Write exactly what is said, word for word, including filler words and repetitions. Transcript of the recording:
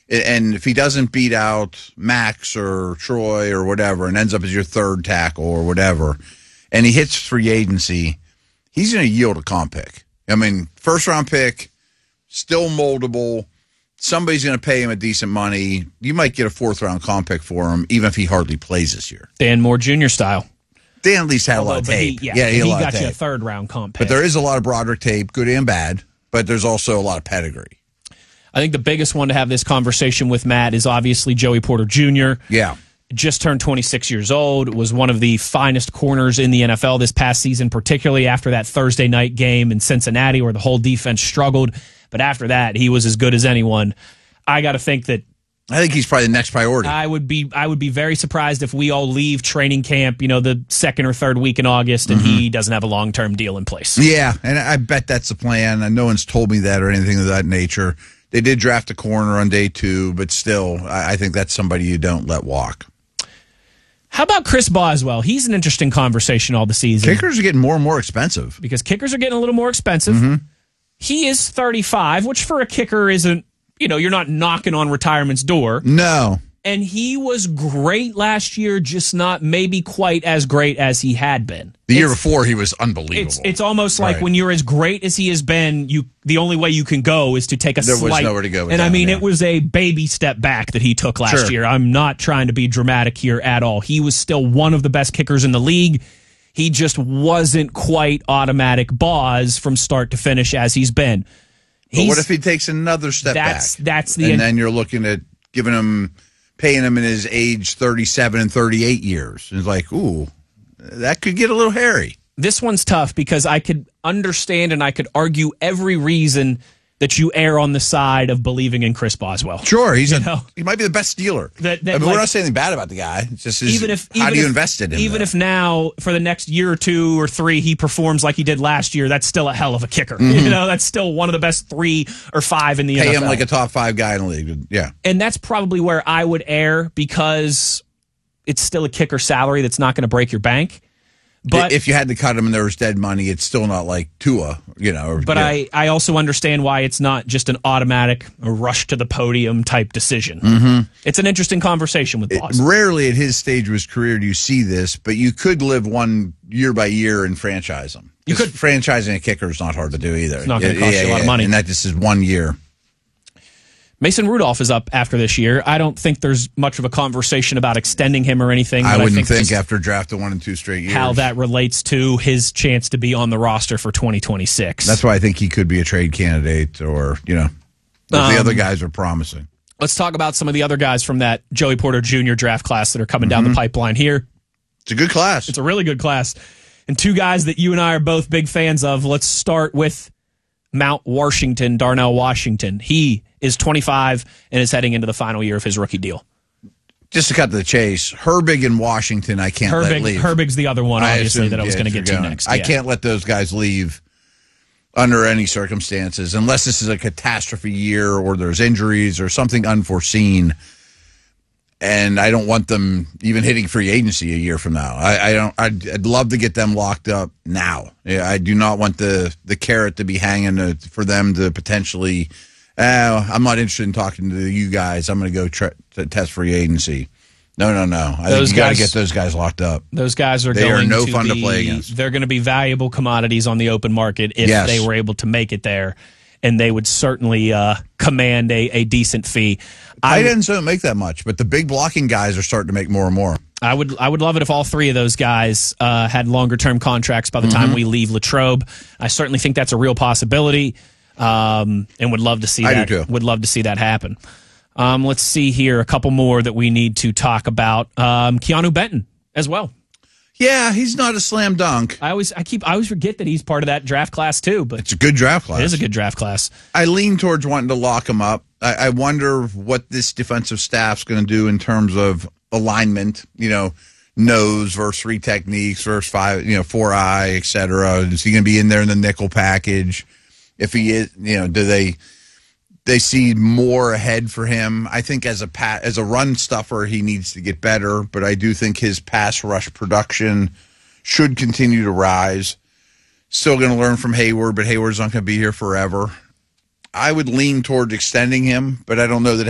And if he doesn't beat out Max or Troy or whatever and ends up as your third tackle or whatever, and he hits free agency, he's going to yield a comp pick. I mean, first-round pick, still moldable. Somebody's going to pay him a decent money. You might get a fourth-round comp pick for him, even if he hardly plays this year. Dan Moore Junior style. Dan at least had Although, a lot of tape. He, yeah, yeah, he, he, he got you a third-round comp pick. But there is a lot of Broderick tape, good and bad, but there's also a lot of pedigree. I think the biggest one to have this conversation with, Matt, is obviously Joey Porter Junior Yeah. Just turned twenty-six years old, was one of the finest corners in the N F L this past season, particularly after that Thursday night game in Cincinnati where the whole defense struggled. But after that, he was as good as anyone. I got to think that I think he's probably the next priority. I would be I would be very surprised if we all leave training camp, you know, the second or third week in August, and mm-hmm. he doesn't have a long-term deal in place. Yeah, and I bet that's the plan. And no one's told me that or anything of that nature. They did draft a corner on day two, but still, I think that's somebody you don't let walk. How about Chris Boswell? He's an interesting conversation all the season. Kickers are getting more and more expensive. Because kickers are getting a little more expensive. Mm-hmm. He is thirty-five, which for a kicker isn't, you know, you're not knocking on retirement's door. No. And he was great last year, just not maybe quite as great as he had been. The year it's, before, he was unbelievable. It's, it's almost like right. when you're as great as he has been, you the only way you can go is to take a there slight. There was nowhere to go with And that, I mean, yeah. it was a baby step back that he took last sure. year. I'm not trying to be dramatic here at all. He was still one of the best kickers in the league. He just wasn't quite automatic Boz from start to finish as he's been. But what if he takes another step that's, back? That's the and end. then you're looking at giving him, paying him in his age thirty-seven and thirty-eight years. It's like, ooh, that could get a little hairy. This one's tough because I could understand and I could argue every reason that you err on the side of believing in Chris Boswell. Sure, he's a, know? he might be the best dealer. That, that, I mean, like, we're not saying anything bad about the guy. It's just his, even if, how even do you if, invest in him? Even though? if now, for the next year or two or three, he performs like he did last year, that's still a hell of a kicker. Mm-hmm. You know, that's still one of the best three or five in the Pay N F L. him like a top five guy in the league. Yeah. And that's probably where I would err because it's still a kicker salary that's not going to break your bank. But if you had to cut him and there was dead money, it's still not like Tua, you know. Or, but yeah. I, I also understand why it's not just an automatic a rush to the podium type decision. Mm-hmm. It's an interesting conversation with Boston. Rarely at his stage of his career do you see this, but you could live one year by year and franchise him. You could franchising a kicker is not hard to do either. It's not going to cost yeah, you a lot yeah, of money, and that just is one year. Mason Rudolph is up after this year. I don't think there's much of a conversation about extending him or anything. I wouldn't I think, think after drafting one and two straight years. How that relates to his chance to be on the roster for twenty twenty-six. That's why I think he could be a trade candidate or, you know, if um, the other guys are promising. Let's talk about some of the other guys from that Joey Porter Junior draft class that are coming mm-hmm. down the pipeline here. It's a good class. It's a really good class. And two guys that you and I are both big fans of. Let's start with Mount Washington, Darnell Washington. He is twenty-five and is heading into the final year of his rookie deal. Just to cut to the chase, Herbig and Washington, I can't Herbig, let leave. Herbig's the other one, obviously, assume, that I was yeah, going to get to going. next. I yeah. can't let those guys leave under any circumstances, unless this is a catastrophe year or there's injuries or something unforeseen. And I don't want them even hitting free agency a year from now. I, I don't. I'd, I'd love to get them locked up now. Yeah, I do not want the the carrot to be hanging to, for them to potentially. Uh, I'm not interested in talking to you guys. I'm going to go tra- to test free agency. No, no, no. I those think you got to guys, get those guys locked up. Those guys are they going are no to fun be, to play against. They're going to be valuable commodities on the open market if yes. they were able to make it there, and they would certainly uh, command a, a decent fee. I didn't don't make that much, but the big blocking guys are starting to make more and more. I would I would love it if all three of those guys uh, had longer term contracts by the mm-hmm. time we leave Latrobe. I certainly think that's a real possibility, um, and would love to see I that. do too. Would love to see that happen. Um, let's see here, a couple more that we need to talk about. Um, Keanu Benton as well. Yeah, he's not a slam dunk. I always I keep I always forget that he's part of that draft class too. But it's a good draft class. It is a good draft class. I lean towards wanting to lock him up. I, I wonder what this defensive staff's going to do in terms of alignment. You know, nose versus three techniques versus five. You know, four eye, et cetera. Is he going to be in there in the nickel package? If he is, you know, do they they see more ahead for him? I think as a pat, as a run stuffer, he needs to get better. But I do think his pass rush production should continue to rise. Still going to learn from Hayward, but Hayward's not going to be here forever. I would lean toward extending him, but I don't know that